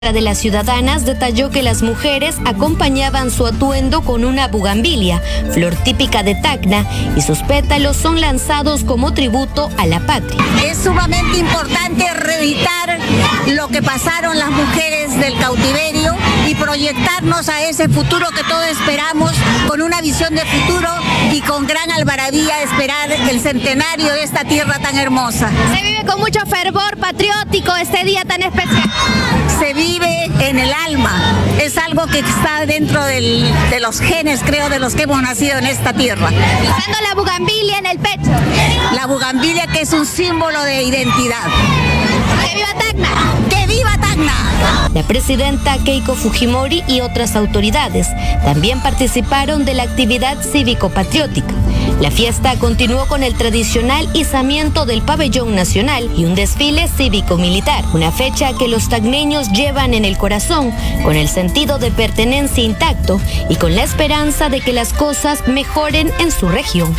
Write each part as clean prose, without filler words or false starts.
de las ciudadanas detalló que las mujeres acompañaban su atuendo con una bugambilia, flor típica de Tacna, y sus pétalos son lanzados como tributo a la patria. Es sumamente importante reeditar lo que pasaron las mujeres del cautiverio y proyectarnos a ese futuro que todos esperamos, con una visión de futuro y con gran algarabía esperar el centenario de esta tierra tan hermosa. Se vive con mucho fervor patriótico este día tan especial. Se vive en el alma, es algo que está dentro de los genes, creo, de los que hemos nacido en esta tierra. Usando la bugambilia en el pecho. La bugambilia, que es un símbolo de identidad. ¡Que viva Tacna! ¡Que viva Tacna! La presidenta Keiko Fujimori y otras autoridades también participaron de la actividad cívico-patriótica. La fiesta continuó con el tradicional izamiento del pabellón nacional y un desfile cívico-militar, una fecha que los tacneños llevan en el corazón, con el sentido de pertenencia intacto y con la esperanza de que las cosas mejoren en su región.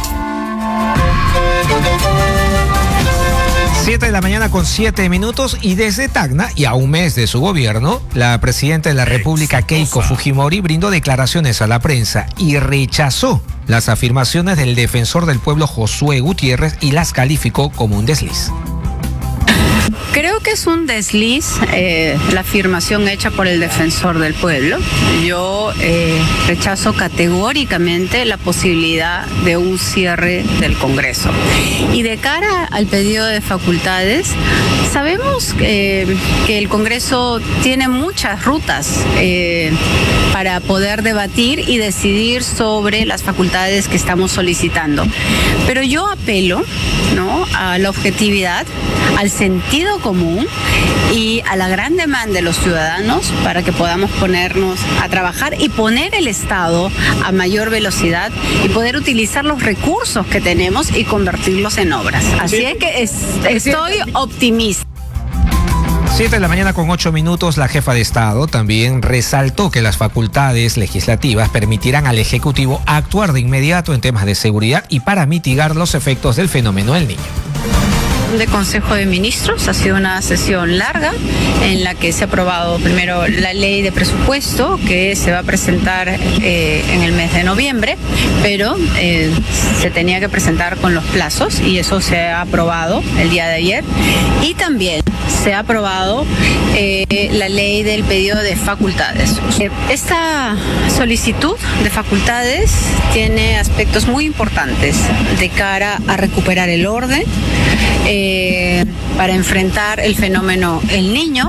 7 de la mañana con 7 minutos, y desde Tacna, y a un mes de su gobierno, la presidenta de la República, Keiko Fujimori, brindó declaraciones a la prensa y rechazó las afirmaciones del defensor del pueblo, Josué Gutiérrez, y las calificó como un desliz. Creo que es un desliz la afirmación hecha por el defensor del pueblo. Yo rechazo categóricamente la posibilidad de un cierre del Congreso. Y de cara al pedido de facultades, sabemos que el Congreso tiene muchas rutas para poder debatir y decidir sobre las facultades que estamos solicitando. Pero yo apelo, ¿no?, a la objetividad, al sentido común y a la gran demanda de los ciudadanos para que podamos ponernos a trabajar y poner el Estado a mayor velocidad y poder utilizar los recursos que tenemos y convertirlos en obras. Así es que estoy optimista. 7 de la mañana con 8 minutos, la jefa de Estado también resaltó que las facultades legislativas permitirán al Ejecutivo actuar de inmediato en temas de seguridad y para mitigar los efectos del fenómeno del Niño. De Consejo de Ministros ha sido una sesión larga en la que se ha aprobado primero la ley de presupuesto, que se va a presentar en el mes de noviembre, pero se tenía que presentar con los plazos y eso se ha aprobado el día de ayer. Y también se ha aprobado la ley del pedido de facultades. Esta solicitud de facultades tiene aspectos muy importantes de cara a recuperar el orden, para enfrentar el fenómeno El Niño,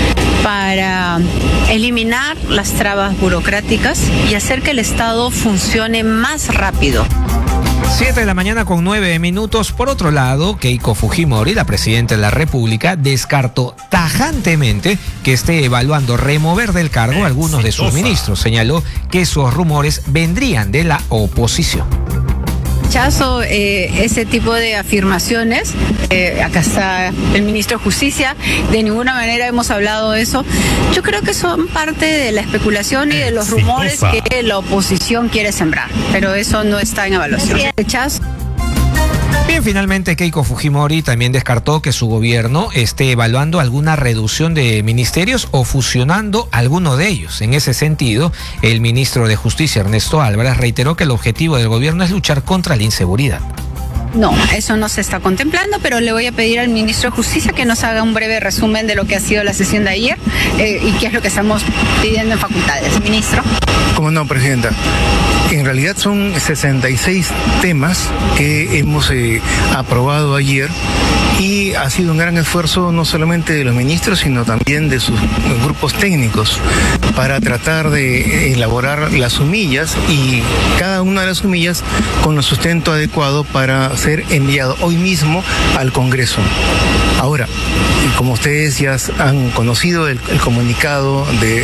para eliminar las trabas burocráticas y hacer que el Estado funcione más rápido. 7 de la mañana con 9 minutos. Por otro lado, Keiko Fujimori, la presidenta de la República, descartó tajantemente que esté evaluando remover del cargo a algunos de sus ministros. Señaló que esos rumores vendrían de la oposición. Rechazo ese tipo de afirmaciones. Acá está el ministro de Justicia. De ninguna manera hemos hablado de eso. Yo creo que son parte de la especulación y de los rumores que la oposición quiere sembrar, pero eso no está en evaluación. Rechazo. Bien, finalmente Keiko Fujimori también descartó que su gobierno esté evaluando alguna reducción de ministerios o fusionando alguno de ellos. En ese sentido, el ministro de Justicia, Ernesto Álvarez, reiteró que el objetivo del gobierno es luchar contra la inseguridad. No, eso no se está contemplando, pero le voy a pedir al ministro de Justicia que nos haga un breve resumen de lo que ha sido la sesión de ayer y qué es lo que estamos pidiendo en facultades. Ministro. ¿Cómo no, presidenta? En realidad son 66 temas que hemos aprobado ayer y ha sido un gran esfuerzo no solamente de los ministros, sino también de sus grupos técnicos para tratar de elaborar las humillas y cada una de las humillas con el sustento adecuado para ser enviado hoy mismo al Congreso. Ahora, como ustedes ya han conocido el comunicado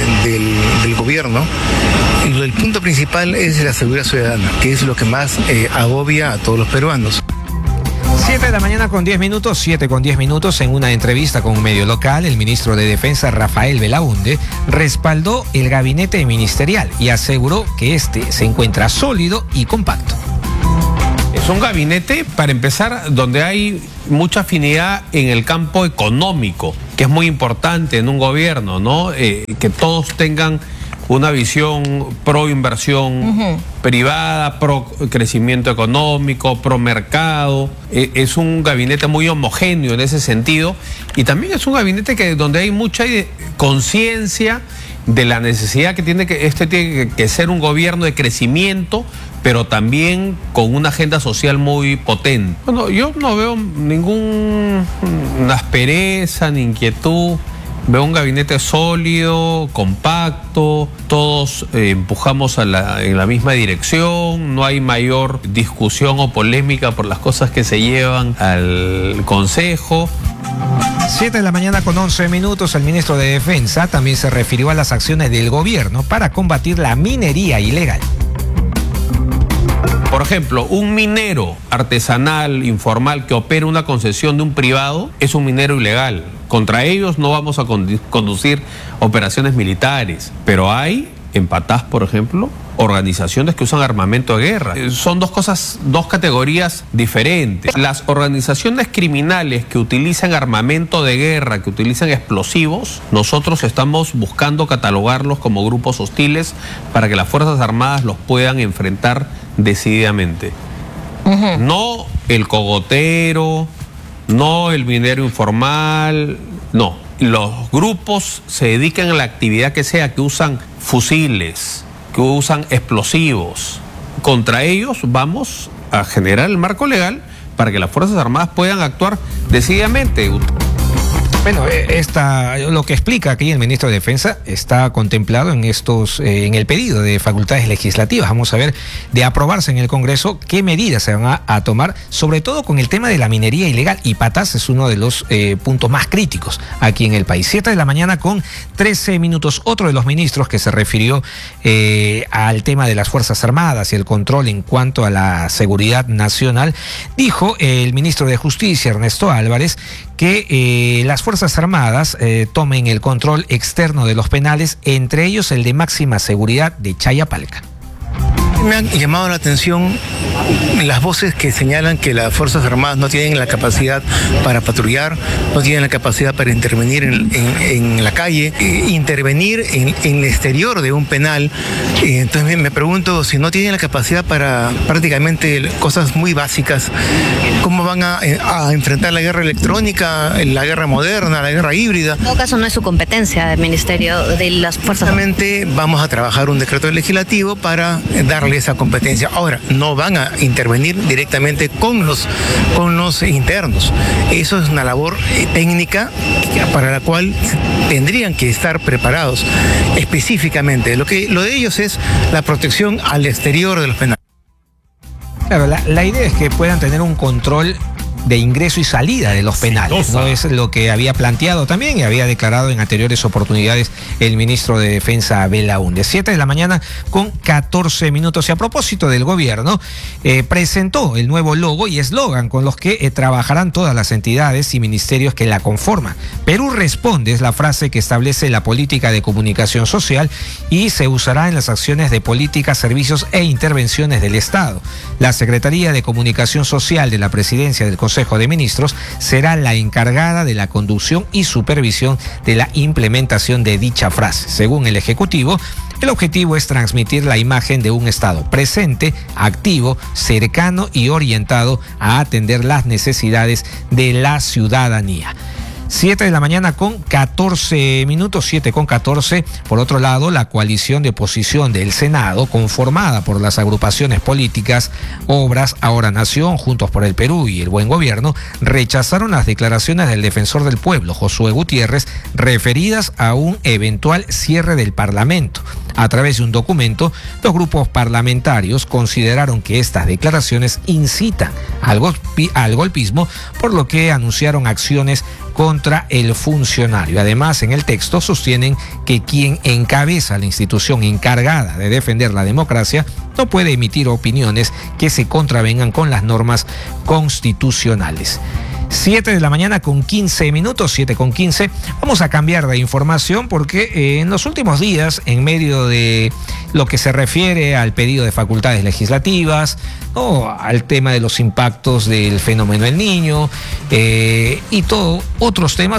del gobierno, el punto principal es la seguridad ciudadana, que es lo que más agobia a todos los peruanos. 7 de la mañana con 10 minutos, 7 con 10 minutos. En una entrevista con un medio local, el ministro de Defensa, Rafael Belaunde, respaldó el gabinete ministerial y aseguró que este se encuentra sólido y compacto. Es un gabinete, para empezar, donde hay mucha afinidad en el campo económico. que es muy importante en un gobierno, ¿no? Que todos tengan una visión pro inversión privada, pro crecimiento económico, pro mercado. Es un gabinete muy homogéneo en ese sentido, y también es un gabinete donde hay mucha conciencia de la necesidad que tiene que ser un gobierno de crecimiento, pero también con una agenda social muy potente. Bueno, yo no veo ninguna aspereza ni inquietud. Veo un gabinete sólido, compacto, todos empujamos en la misma dirección, no hay mayor discusión o polémica por las cosas que se llevan al Consejo. 7 de la mañana con 11 minutos, el ministro de Defensa también se refirió a las acciones del gobierno para combatir la minería ilegal. Por ejemplo, un minero artesanal, informal, que opera una concesión de un privado, es un minero ilegal. Contra ellos no vamos a conducir operaciones militares, pero hay, en Patás, por ejemplo, organizaciones que usan armamento de guerra. Son dos categorías diferentes. Las organizaciones criminales que utilizan armamento de guerra, que utilizan explosivos, nosotros estamos buscando catalogarlos como grupos hostiles para que las Fuerzas Armadas los puedan enfrentar decididamente. No el cogotero, no el minero informal, no. Los grupos se dedican a la actividad que sea, que usan fusiles, que usan explosivos. Contra ellos vamos a generar el marco legal para que las Fuerzas Armadas puedan actuar decididamente. Bueno, lo que explica aquí el ministro de Defensa está contemplado en en el pedido de facultades legislativas. Vamos a ver, de aprobarse en el Congreso, qué medidas se van a tomar, sobre todo con el tema de la minería ilegal. Y Patás es uno de los puntos más críticos aquí en el país. 7 de la mañana con 13 minutos. Otro de los ministros que se refirió al tema de las Fuerzas Armadas y el control en cuanto a la seguridad nacional, dijo el ministro de Justicia, Ernesto Álvarez, que las Fuerzas Armadas tomen el control externo de los penales, entre ellos el de máxima seguridad de Chayapalca. Me han llamado la atención las voces que señalan que las Fuerzas Armadas no tienen la capacidad para patrullar, no tienen la capacidad para intervenir en la calle, intervenir en el exterior de un penal. Entonces me pregunto, si no tienen la capacidad para prácticamente cosas muy básicas, ¿cómo van a enfrentar la guerra electrónica, la guerra moderna, la guerra híbrida? En todo caso no es su competencia del Ministerio de las Fuerzas Armadas. Solamente vamos a trabajar un decreto legislativo para darle esa competencia. Ahora, no van a intervenir directamente con los internos. Eso es una labor técnica para la cual tendrían que estar preparados específicamente. Lo de ellos es la protección al exterior de los penales. Claro, la idea es que puedan tener un control de ingreso y salida de los penales, ¿no? Es lo que había planteado también y había declarado en anteriores oportunidades el ministro de Defensa, Belaúnde. 7 de la mañana con 14 minutos. Y a propósito del gobierno, presentó el nuevo logo y eslogan con los que trabajarán todas las entidades y ministerios que la conforman. Perú responde es la frase que establece la política de comunicación social y se usará en las acciones de política, servicios e intervenciones del Estado. La Secretaría de Comunicación Social de la Presidencia del Consejo de Ministros será la encargada de la conducción y supervisión de la implementación de dicha frase. Según el Ejecutivo, el objetivo es transmitir la imagen de un Estado presente, activo, cercano y orientado a atender las necesidades de la ciudadanía. 7 de la mañana con 14 minutos, 7 con 14. Por otro lado, la coalición de oposición del Senado, conformada por las agrupaciones políticas Obras, Ahora Nación, Juntos por el Perú y El Buen Gobierno, rechazaron las declaraciones del defensor del pueblo, Josué Gutiérrez, referidas a un eventual cierre del Parlamento. A través de un documento, los grupos parlamentarios consideraron que estas declaraciones incitan al golpismo, por lo que anunciaron acciones contra el funcionario. Además, en el texto sostienen que quien encabeza la institución encargada de defender la democracia no puede emitir opiniones que se contravengan con las normas constitucionales. 7 de la mañana con 15 minutos, 7 con 15. Vamos a cambiar de información porque en los últimos días, en medio de lo que se refiere al pedido de facultades legislativas, al tema de los impactos del fenómeno El Niño y otros temas,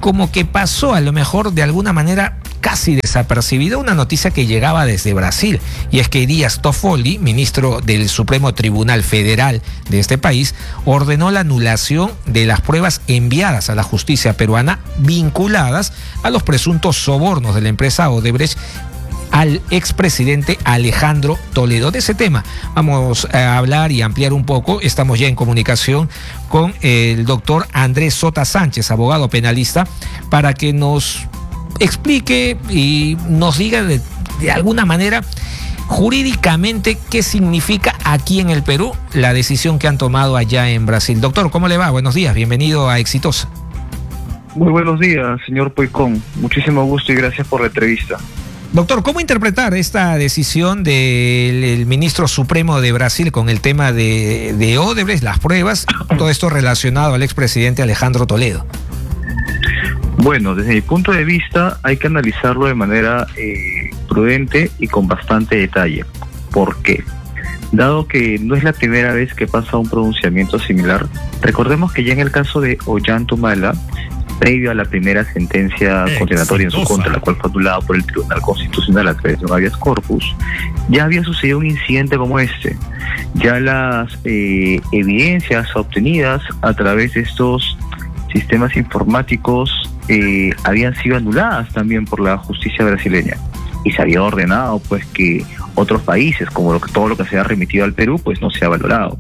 como que pasó a lo mejor de alguna manera casi desapercibida una noticia que llegaba desde Brasil, y es que Dias Toffoli, ministro del Supremo Tribunal Federal de este país, ordenó la anulación de las pruebas enviadas a la justicia peruana vinculadas a los presuntos sobornos de la empresa Odebrecht al expresidente Alejandro Toledo. De ese tema vamos a hablar y ampliar un poco. Estamos ya en comunicación con el doctor Andrés Sota Sánchez, abogado penalista, para que nos explique y nos diga de alguna manera jurídicamente qué significa aquí en el Perú la decisión que han tomado allá en Brasil. Doctor, ¿cómo le va? Buenos días, bienvenido a Exitosa. Muy buenos días, señor Poicón. Muchísimo gusto y gracias por la entrevista. Doctor, ¿cómo interpretar esta decisión del ministro supremo de Brasil con el tema de Odebrecht, las pruebas, todo esto relacionado al expresidente Alejandro Toledo? Bueno, desde mi punto de vista hay que analizarlo de manera prudente y con bastante detalle. ¿Por qué? Dado que no es la primera vez que pasa un pronunciamiento similar, recordemos que ya en el caso de Ollanta-Humala, previo a la primera sentencia condenatoria en su contra, la cual fue anulada por el Tribunal Constitucional a través de un habeas corpus, ya había sucedido un incidente como este. Ya las evidencias obtenidas a través de estos sistemas informáticos habían sido anuladas también por la justicia brasileña, y se había ordenado pues que otros países, como todo lo que se ha remitido al Perú, pues no sea valorado.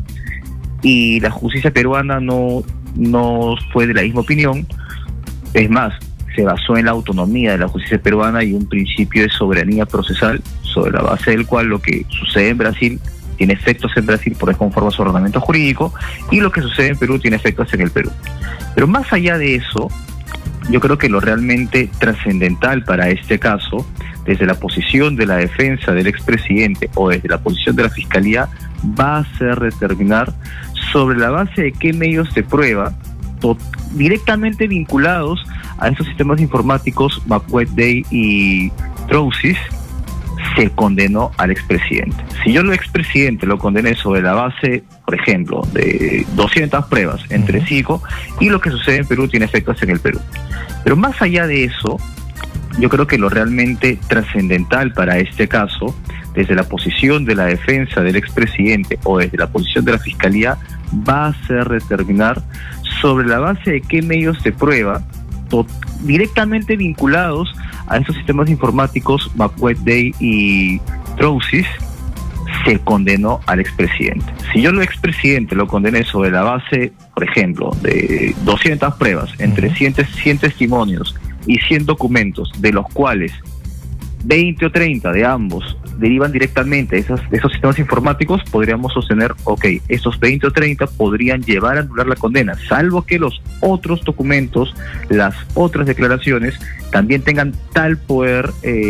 Y la justicia peruana no fue de la misma opinión. Es más, se basó en la autonomía de la justicia peruana y un principio de soberanía procesal, sobre la base del cual lo que sucede en Brasil tiene efectos en Brasil porque conforme a su ordenamiento jurídico, y lo que sucede en Perú tiene efectos en el Perú. Pero más allá de eso, yo creo que lo realmente trascendental para este caso, desde la posición de la defensa del expresidente o desde la posición de la Fiscalía, va a ser determinar sobre la base de qué medios de prueba directamente vinculados a estos sistemas informáticos McWetday y Trousis se condenó al expresidente. Si yo lo expresidente lo condené sobre la base, por ejemplo, de 200 pruebas entre 5, y lo que sucede en Perú tiene efectos en el Perú. Pero más allá de eso, yo creo que lo realmente trascendental para este caso, desde la posición de la defensa del expresidente o desde la posición de la Fiscalía, va a ser determinar sobre la base de qué medios de prueba directamente vinculados a estos sistemas informáticos McWetday y Trousis se condenó al expresidente. Si yo lo expresidente lo condené sobre la base, por ejemplo, de 200 pruebas entre 100 testimonios y 100 documentos, de los cuales 20 o 30 de ambos derivan directamente de esos sistemas informáticos, podríamos sostener, estos 20 o 30 podrían llevar a anular la condena, salvo que los otros documentos, las otras declaraciones, también tengan tal poder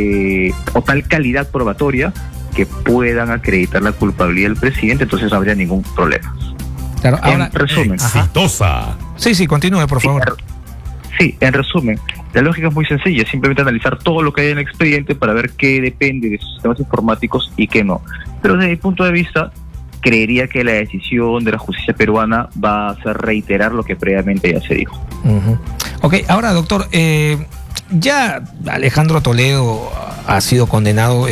o tal calidad probatoria que puedan acreditar la culpabilidad del presidente, entonces no habría ningún problema. Claro, ahora, en resumen. Exitosa. Sí, continúe, por favor. Sí, en resumen, la lógica es muy sencilla, simplemente analizar todo lo que hay en el expediente para ver qué depende de sus sistemas informáticos y qué no. Pero desde mi punto de vista, creería que la decisión de la justicia peruana va a ser reiterar lo que previamente ya se dijo. Ok, ahora doctor, ya Alejandro Toledo ha sido condenado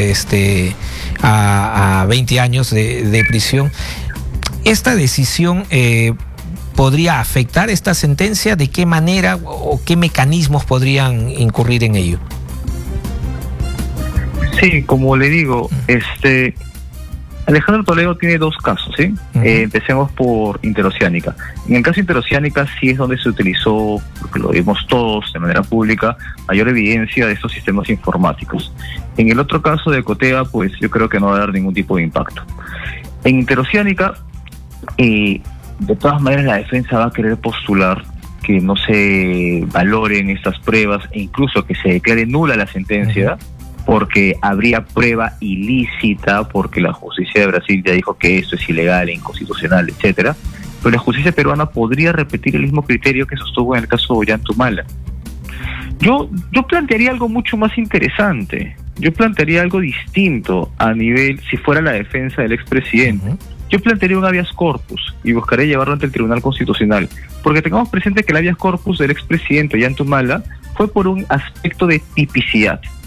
a 20 años de prisión. ¿Esta decisión podría afectar esta sentencia? ¿De qué manera o qué mecanismos podrían incurrir en ello? Sí, como le digo, Alejandro Toledo tiene dos casos, ¿sí? Empecemos por Interoceánica. En el caso Interoceánica sí es donde se utilizó, porque lo vimos todos de manera pública, mayor evidencia de estos sistemas informáticos. En el otro caso de Cotea, pues yo creo que no va a dar ningún tipo de impacto. En Interoceánica, de todas maneras la defensa va a querer postular que no se valoren estas pruebas e incluso que se declare nula la sentencia, porque habría prueba ilícita, porque la justicia de Brasil ya dijo que esto es ilegal e inconstitucional, etcétera. Pero la justicia peruana podría repetir el mismo criterio que sostuvo en el caso de Ollanta-Humala. Yo plantearía algo mucho más interesante. Yo plantearía algo distinto a nivel, si fuera la defensa del expresidente. Yo plantearía un habeas corpus y buscaré llevarlo ante el Tribunal Constitucional, porque tengamos presente que el habeas corpus del expresidente Ollanta Humala fue por un aspecto de tipicidad.